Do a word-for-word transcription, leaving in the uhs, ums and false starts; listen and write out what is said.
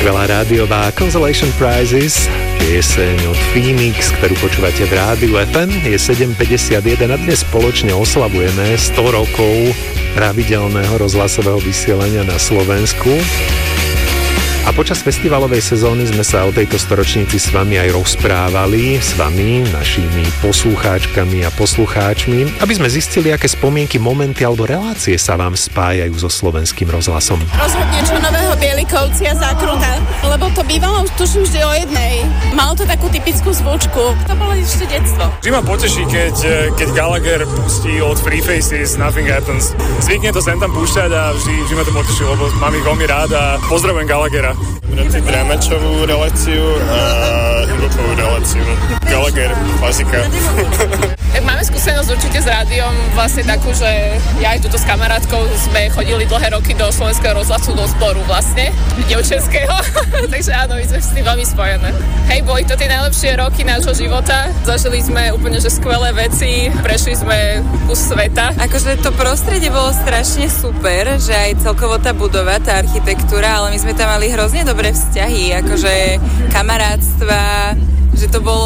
skvelá rádiová Consolation Prizes, pieseň od Phoenix, ktorú počúvate v rádiu ef em, je sedem päťdesiatjeden a dnes spoločne oslavujeme sto rokov pravidelného rozhlasového vysielania na Slovensku. A počas festivalovej sezóny sme sa o tejto storočnici s vami aj rozprávali, s vami, našimi poslucháčkami a poslucháčmi, aby sme zistili, aké spomienky, momenty alebo relácie sa vám spájajú so Slovenským rozhlasom. Rozhodne čo nového Bielikovci a Zákruta, lebo to bývalo tuším vždy o jednej. Malo to takú typickú zvučku. To bolo ešte detstvo. Vždy ma poteší, keď, keď Gallagher pustí od Free Faces Nothing Happens. Zvykne to sem tam púšťať a vždy, vždy ma to poteší, lebo mám ich veľmi rád a pozdravujem Gallaghera. Rád dramačovú reláciu a hip-hopovú reláciu. Gallagher, klasika. Tak máme skúsenosť určite s rádiom vlastne takú, že ja aj tuto s kamarátkou sme chodili dlhé roky do Slovenského rozhlasu do zboru vlastne, dievčenského. Takže áno, my sme s tým veľmi spojené. Hej, boli to tie najlepšie roky nášho života. Zažili sme úplne že skvelé veci, prešli sme kus sveta. Akože to prostredie bolo strašne super, že aj celkovo tá budova, tá architektúra, ale my sme tam mali hrozne dobré vzťahy, akože kamarátstva, že to bolo